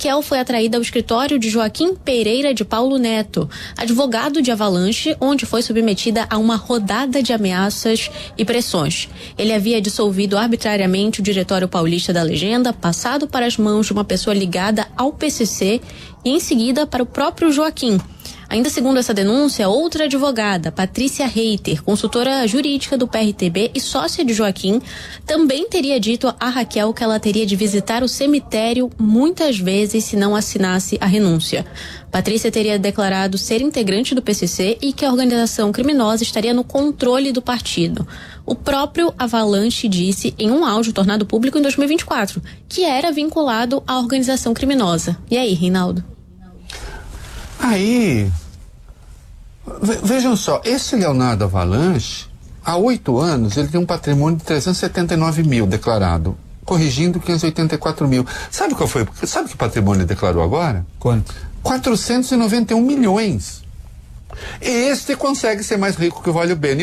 Raquel foi atraída ao escritório de Joaquim Pereira de Paulo Neto, advogado de Avalanche, onde foi submetida a uma rodada de ameaças e pressões. Ele havia dissolvido arbitrariamente o Diretório Paulista da Legenda, passado para as mãos de uma pessoa ligada ao PCC e em seguida para o próprio Joaquim. Ainda segundo essa denúncia, outra advogada, Patrícia Reiter, consultora jurídica do PRTB e sócia de Joaquim, também teria dito a Raquel que ela teria de visitar o cemitério muitas vezes se não assinasse a renúncia. Patrícia teria declarado ser integrante do PCC e que a organização criminosa estaria no controle do partido. O próprio Avalanche disse em um áudio tornado público em 2024 que era vinculado à organização criminosa. E aí, Reinaldo? Aí, vejam só, esse Leonardo Avalanche, há 8 anos, ele tem um patrimônio de 379 mil declarado, corrigindo 584 mil. Sabe qual foi? Sabe que patrimônio ele declarou agora? Quanto? 491 milhões. E este consegue ser mais rico que o Vale Bene.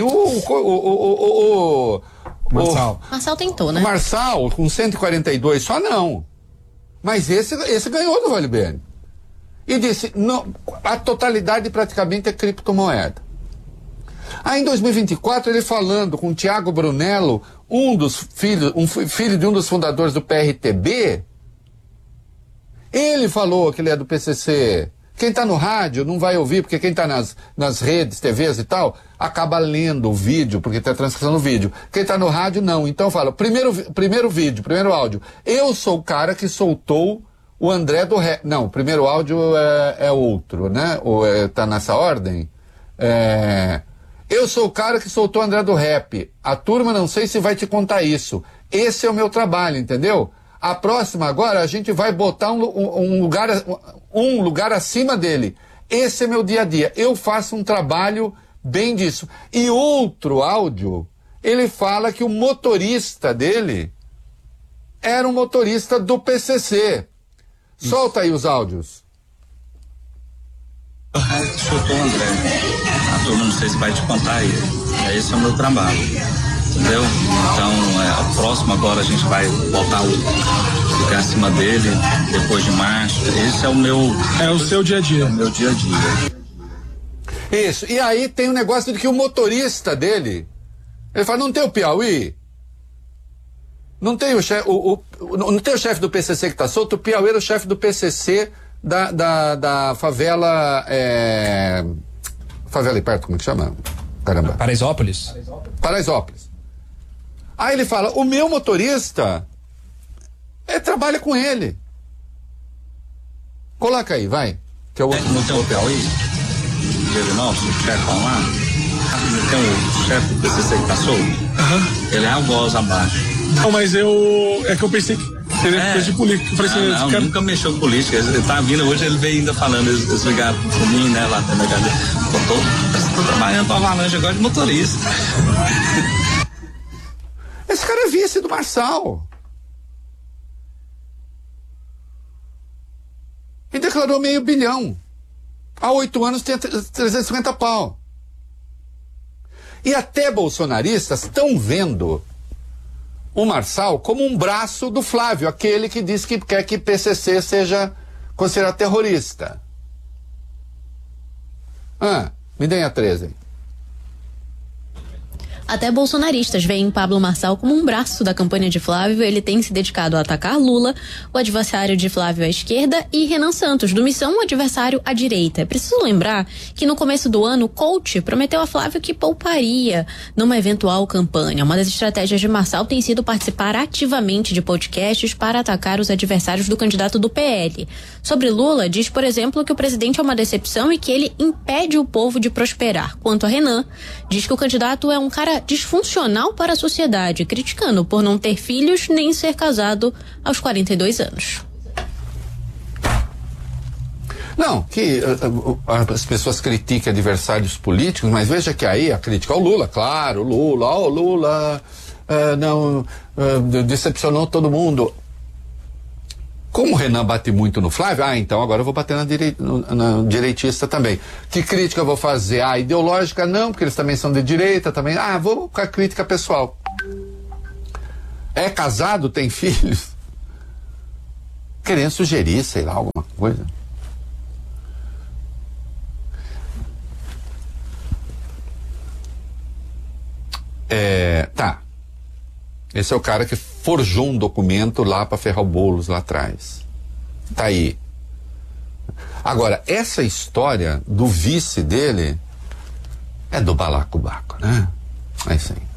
Marçal. Marçal tentou, né? O Marçal, com 142, só não. Mas esse ganhou do Vale Bene. E disse, não, a totalidade praticamente é criptomoeda. Aí em 2024, ele falando com o Tiago Brunello, filho de um dos fundadores do PRTB, ele falou que ele é do PCC. Quem está no rádio não vai ouvir, porque quem está nas redes, TVs e tal, acaba lendo o vídeo, porque está transcrição no vídeo. Quem está no rádio, não. Então fala, primeiro vídeo, primeiro áudio. Eu sou o cara que soltou o André do Rap. Não, o primeiro áudio é outro, né? Ou tá nessa ordem? Eu sou o cara que soltou o André do Rap. A turma não sei se vai te contar isso. Esse é o meu trabalho, entendeu? A próxima agora a gente vai botar um lugar acima dele. Esse é meu dia a dia. Eu faço um trabalho bem disso. E outro áudio, ele fala que o motorista dele era um motorista do PCC. Solta aí os áudios. Soltou o André. A turma não sei se vai te contar aí. Esse é o meu trabalho. Entendeu? Então, a próxima agora a gente vai ficar acima dele, depois de março. Esse é o meu... É o seu dia a dia. É o meu dia a dia. Isso. E aí tem um negócio de que o motorista dele, ele fala, não tem o Piauí? Não tem o chefe do PCC que está solto, o Piauí era o chefe do PCC da favela, favela aí perto, como é que chama? Caramba. Paraisópolis. Aí ele fala, o meu motorista trabalha com ele. Coloca aí, vai. Que eu... Não tem o Piauí? Ele não, o chefão lá. Não tem o chefe do PCC que tá solto? Ele é a voz abaixo. Não, mas é que eu pensei que ele é coisa de política. Eu falei não, cara... nunca mexeu com política. Ele tá vindo hoje, ele veio ainda falando, eles ligaram por mim, né, lá na cadeia. Tô trabalhando pra Avalanche agora de motorista. Esse cara é vice do Marçal. E declarou R$500 milhão. Há 8 anos tem 350 pau. E até bolsonaristas estão vendo o Marçal como um braço do Flávio, aquele que diz que quer que PCC seja considerado terrorista. Me deem a 13. Até bolsonaristas veem Pablo Marçal como um braço da campanha de Flávio. Ele tem se dedicado a atacar Lula, o adversário de Flávio à esquerda, e Renan Santos, do Missão, o adversário à direita. É preciso lembrar que no começo do ano, o coach prometeu a Flávio que pouparia numa eventual campanha. Uma das estratégias de Marçal tem sido participar ativamente de podcasts para atacar os adversários do candidato do PL. Sobre Lula, diz, por exemplo, que o presidente é uma decepção e que ele impede o povo de prosperar. Quanto a Renan, diz que o candidato é um cara disfuncional para a sociedade, criticando por não ter filhos nem ser casado aos 42 anos. Não, que as pessoas criticam adversários políticos, mas veja que aí a crítica ao Lula, claro, Lula decepcionou todo mundo. Como o Renan bate muito no Flávio, então agora eu vou bater na direitista também. Que crítica eu vou fazer? Ideológica não, porque eles também são de direita também. Vou com a crítica pessoal. É casado, tem filhos? querendo sugerir, sei lá, alguma coisa. Tá. Esse é o cara que forjou um documento lá para ferrar o Boulos lá atrás. Tá aí. Agora, essa história do vice dele é do balacobaco, né? É isso aí.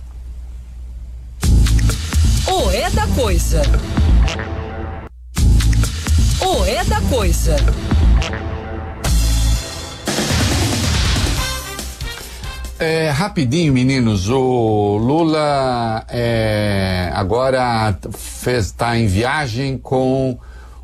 O é da coisa. O é da coisa. Rapidinho, meninos, o Lula agora está em viagem com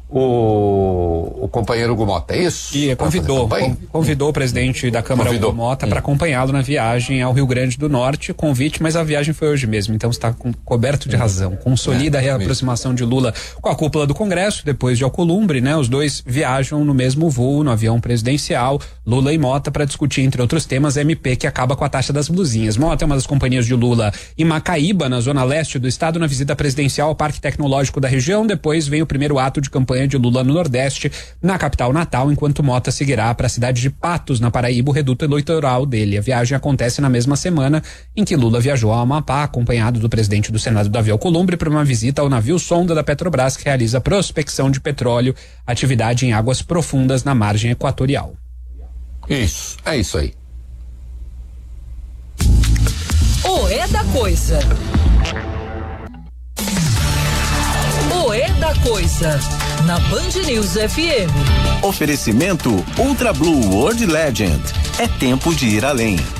o companheiro Hugo Mota, é isso? E convidou o presidente da Câmara, Hugo Mota, para acompanhá-lo na viagem ao Rio Grande do Norte. Convite, mas a viagem foi hoje mesmo, então está coberto de razão. Consolida a reaproximação de Lula com a cúpula do Congresso, depois de Alcolumbre, né? Os dois viajam no mesmo voo, no avião presidencial, Lula e Mota, para discutir, entre outros temas, MP, que acaba com a taxa das blusinhas. Mota é uma das companhias de Lula em Macaíba, na zona leste do estado, na visita presidencial ao Parque Tecnológico da região. Depois vem o primeiro ato de campanha de Lula no Nordeste, na capital Natal, enquanto Mota seguirá para a cidade de Patos, na Paraíba, o reduto eleitoral dele. A viagem acontece na mesma semana em que Lula viajou ao Amapá, acompanhado do presidente do Senado, Davi Alcolumbre, para uma visita ao navio sonda da Petrobras, que realiza prospecção de petróleo, atividade em águas profundas na margem equatorial. Isso, é isso aí. O é da coisa. O é da coisa. Na Band News FM. Oferecimento Ultra Blue World Legend. É tempo de ir além.